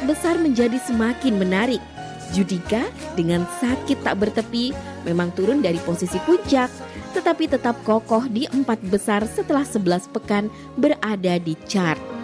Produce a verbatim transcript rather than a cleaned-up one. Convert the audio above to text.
besar menjadi semakin menarik. Judika dengan sakit tak bertepi memang turun dari posisi puncak, tetapi tetap kokoh di empat besar setelah sebelas pekan berada di chart.